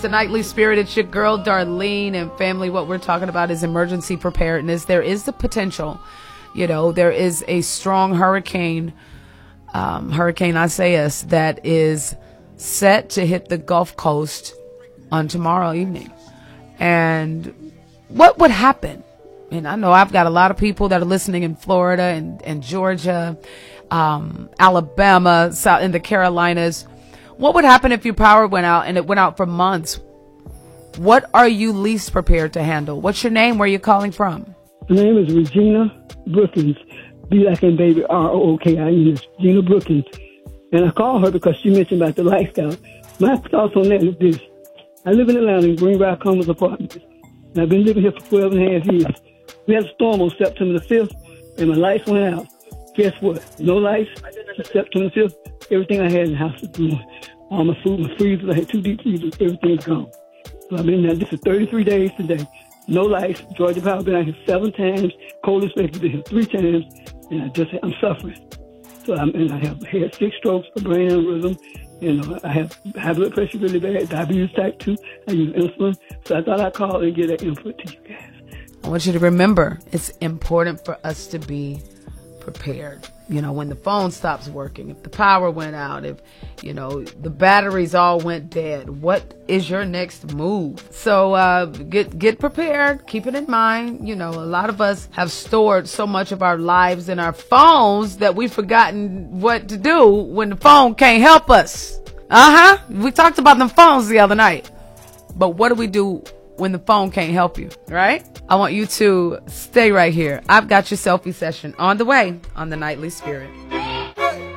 the Nightly Spirit. It's your girl, Darlene, and family. What we're talking about is emergency preparedness. There is the potential, there is a strong hurricane, Hurricane Isaias, that is set to hit the Gulf Coast on tomorrow evening. And what would happen? And I know I've got a lot of people that are listening in Florida and Georgia, Alabama, in the Carolinas. What would happen if your power went out and it went out for months? What are you least prepared to handle? What's your name? Where are you calling from? My name is Regina Brookins. B like in baby, Rookins. Regina Brookins. And I called her because she mentioned about the lifestyle. My thoughts on that is this. I live in Atlanta in Greenbrier Commons Apartments. And I've been living here for 12 and a half years. We had a storm on September the 5th, and my lights went out. Guess what? No lights. September the 5th, everything I had in the house was gone. All my food, my freezers, I had 2 deep freezers, everything's gone. So I've been there. This is 33 days today. No lights. Georgia Power been out here 7 times. Cold inspector been here 3 times, and I'm suffering. So I have had 6 strokes, a brain aneurysm. I have high blood pressure really bad, diabetes type 2. I use insulin. So I thought I'd call and get an input to you guys. I want you to remember, it's important for us to be prepared. When the phone stops working, if the power went out, if, the batteries all went dead, what is your next move? So, get prepared. Keep it in mind. A lot of us have stored so much of our lives in our phones that we've forgotten what to do when the phone can't help us. We talked about them phones the other night. But what do we do when the phone can't help you, right? I want you to stay right here. I've got your selfie session on the way on the Nightly Spirit.